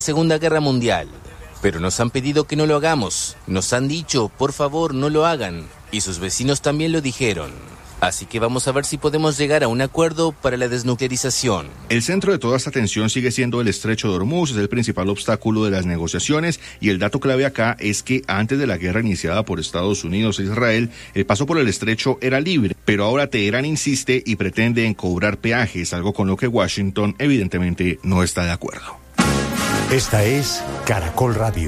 Segunda Guerra Mundial. Pero nos han pedido que no lo hagamos. Nos han dicho, por favor, no lo hagan. Y sus vecinos también lo dijeron. Así que vamos a ver si podemos llegar a un acuerdo para la desnuclearización. El centro de toda esta tensión sigue siendo el estrecho de Hormuz, es el principal obstáculo de las negociaciones, y el dato clave acá es que antes de la guerra iniciada por Estados Unidos e Israel, el paso por el estrecho era libre, pero ahora Teherán insiste y pretende en cobrar peajes, algo con lo que Washington evidentemente no está de acuerdo. Esta es Caracol Radio.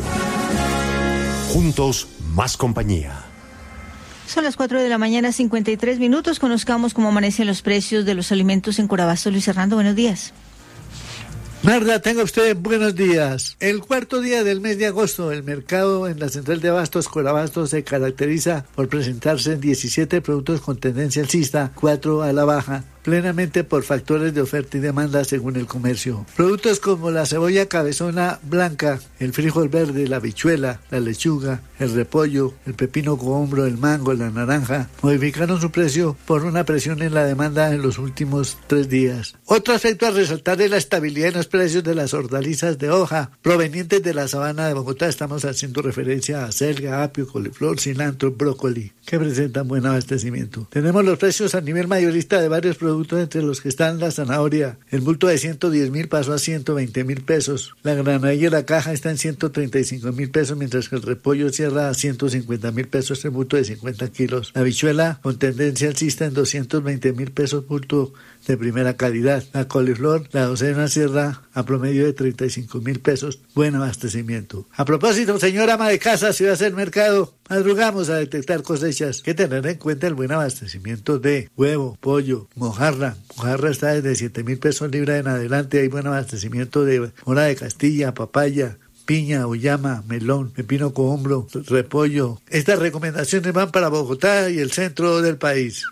Juntos, más compañía. Son las 4 de la mañana, 53 minutos. Conozcamos cómo amanecen los precios de los alimentos en Corabastos. Luis Hernando, buenos días. Marta, tenga usted buenos días. El cuarto día del mes de agosto, el mercado en la central de abastos Corabastos se caracteriza por presentarse en 17 productos con tendencia alcista, 4 a la baja, plenamente por factores de oferta y demanda según el comercio. Productos como la cebolla cabezona blanca, el frijol verde, la habichuela, la lechuga, el repollo, el pepino cohombro, el mango, la naranja, modificaron su precio por una presión en la demanda en los últimos 3 días. Otro aspecto a resaltar es la estabilidad en los precios de las hortalizas de hoja provenientes de la sabana de Bogotá. Estamos haciendo referencia a selga, apio, coliflor, cilantro, brócoli, que presentan buen abastecimiento. Tenemos los precios a nivel mayorista de varios productos, entre los que están la zanahoria. El bulto de 110.000 pasó a 120.000 pesos. La granadilla y la caja está en 135.000 pesos, mientras que el repollo cierra a 150.000 pesos el bulto de 50 kilos. La habichuela con tendencia alcista en 220.000 pesos bulto de primera calidad. La coliflor, la docena cierra a promedio de 35.000 pesos. Buen abastecimiento. A propósito, señora ama de casa, si va a hacer mercado, madrugamos a detectar cosechas. Hay que tener en cuenta el buen abastecimiento de huevo, pollo, mojarra. Mojarra está desde 7.000 pesos libra en adelante. Hay buen abastecimiento de mora de Castilla, papaya, piña, uyama, melón, pepino cohombro, repollo. Estas recomendaciones van para Bogotá y el centro del país.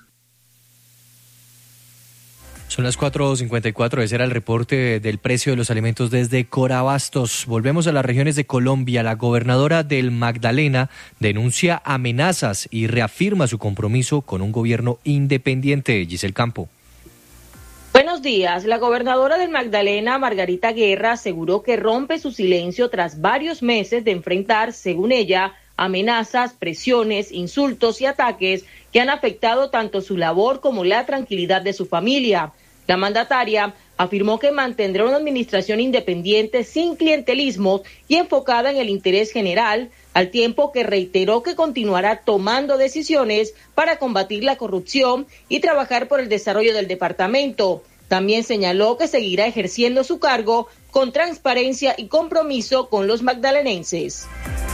Son las 4:54, ese era el reporte del precio de los alimentos desde Corabastos. Volvemos a las regiones de Colombia. La gobernadora del Magdalena denuncia amenazas y reafirma su compromiso con un gobierno independiente. Giselle Campo. Buenos días. La gobernadora del Magdalena, Margarita Guerra, aseguró que rompe su silencio tras varios meses de enfrentar, según ella, amenazas, presiones, insultos y ataques que han afectado tanto su labor como la tranquilidad de su familia. La mandataria afirmó que mantendrá una administración independiente sin clientelismo y enfocada en el interés general, al tiempo que reiteró que continuará tomando decisiones para combatir la corrupción y trabajar por el desarrollo del departamento. También señaló que seguirá ejerciendo su cargo con transparencia y compromiso con los magdalenenses.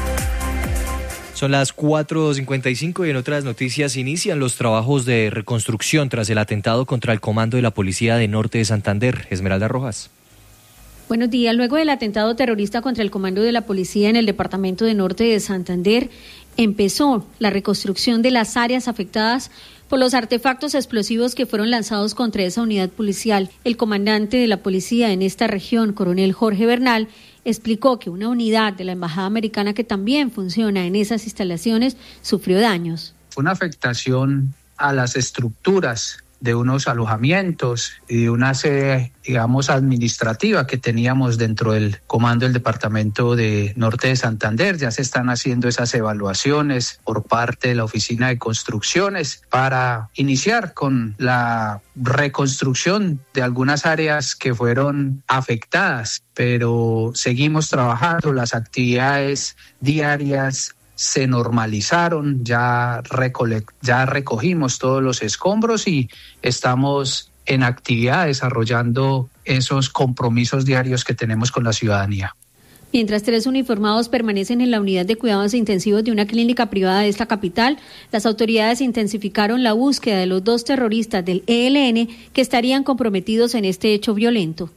Son las 4:55 y en otras noticias inician los trabajos de reconstrucción tras el atentado contra el comando de la Policía de Norte de Santander. Esmeralda Rojas. Buenos días. Luego del atentado terrorista contra el comando de la policía en el departamento de Norte de Santander, empezó la reconstrucción de las áreas afectadas por los artefactos explosivos que fueron lanzados contra esa unidad policial. El comandante de la policía en esta región, coronel Jorge Bernal, explicó que una unidad de la Embajada Americana que también funciona en esas instalaciones sufrió daños. Fue una afectación a las estructuras de unos alojamientos y de una sede, digamos, administrativa que teníamos dentro del comando del departamento de Norte de Santander. Ya se están haciendo esas evaluaciones por parte de la Oficina de Construcciones para iniciar con la reconstrucción de algunas áreas que fueron afectadas, pero seguimos trabajando, las actividades diarias se normalizaron, ya recogimos todos los escombros y estamos en actividad desarrollando esos compromisos diarios que tenemos con la ciudadanía. Mientras 3 uniformados permanecen en la unidad de cuidados intensivos de una clínica privada de esta capital, las autoridades intensificaron la búsqueda de los 2 terroristas del ELN que estarían comprometidos en este hecho violento.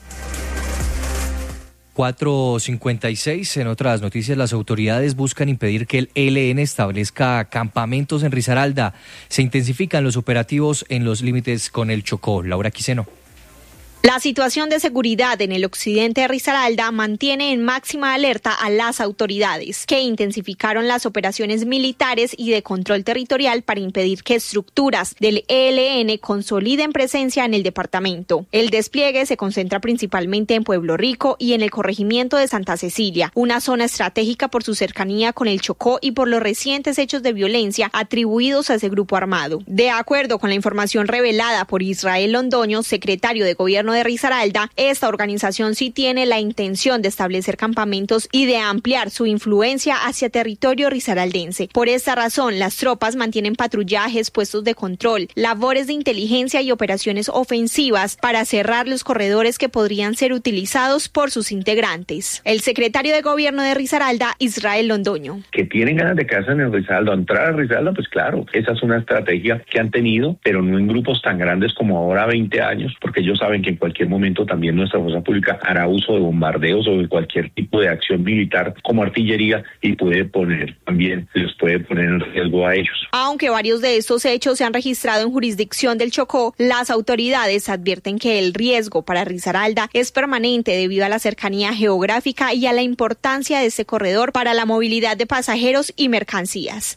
4:56. En otras noticias, las autoridades buscan impedir que el ELN establezca campamentos en Risaralda. Se intensifican los operativos en los límites con el Chocó. Laura Quiseno. La situación de seguridad en el occidente de Risaralda mantiene en máxima alerta a las autoridades, que intensificaron las operaciones militares y de control territorial para impedir que estructuras del ELN consoliden presencia en el departamento. El despliegue se concentra principalmente en Pueblo Rico y en el corregimiento de Santa Cecilia, una zona estratégica por su cercanía con el Chocó y por los recientes hechos de violencia atribuidos a ese grupo armado. De acuerdo con la información revelada por Israel Londoño, secretario de Gobierno de Risaralda, esta organización sí tiene la intención de establecer campamentos y de ampliar su influencia hacia territorio risaraldense. Por esta razón, las tropas mantienen patrullajes, puestos de control, labores de inteligencia y operaciones ofensivas para cerrar los corredores que podrían ser utilizados por sus integrantes. El secretario de Gobierno de Risaralda, Israel Londoño. Que tienen ganas de quedarse en el Risaralda, entrar a Risaralda, pues claro, esa es una estrategia que han tenido, pero no en grupos tan grandes como ahora 20 años, porque ellos saben que en cualquier momento también nuestra fuerza pública hará uso de bombardeos o de cualquier tipo de acción militar como artillería y les puede poner en riesgo a ellos. Aunque varios de estos hechos se han registrado en jurisdicción del Chocó, las autoridades advierten que el riesgo para Risaralda es permanente debido a la cercanía geográfica y a la importancia de este corredor para la movilidad de pasajeros y mercancías.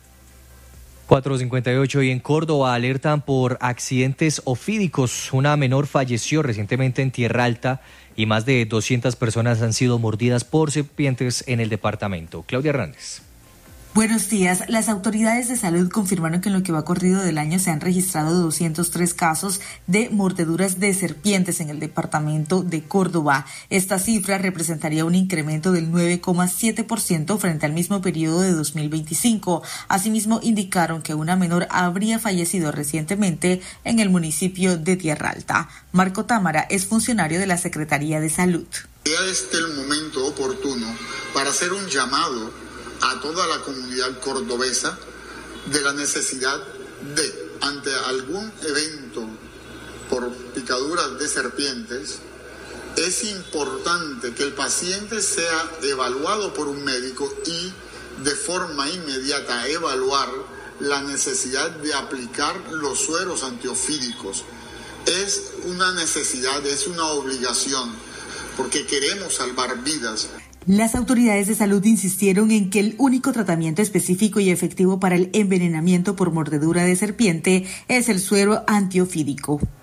4:58 y en Córdoba alertan por accidentes ofídicos. Una menor falleció recientemente en Tierra Alta y más de 200 personas han sido mordidas por serpientes en el departamento. Claudia Hernández. Buenos días. Las autoridades de salud confirmaron que en lo que va corrido del año se han registrado 203 casos de mordeduras de serpientes en el departamento de Córdoba. Esta cifra representaría un incremento del 9,7% frente al mismo periodo de 2025. Asimismo, indicaron que una menor habría fallecido recientemente en el municipio de Tierra Alta. Marco Támara es funcionario de la Secretaría de Salud. Este es el momento oportuno para hacer un llamado a toda la comunidad cordobesa de la necesidad de, ante algún evento por picaduras de serpientes, es importante que el paciente sea evaluado por un médico y de forma inmediata evaluar la necesidad de aplicar los sueros antiofídicos. Es una necesidad, es una obligación, porque queremos salvar vidas. Las autoridades de salud insistieron en que el único tratamiento específico y efectivo para el envenenamiento por mordedura de serpiente es el suero antiofídico.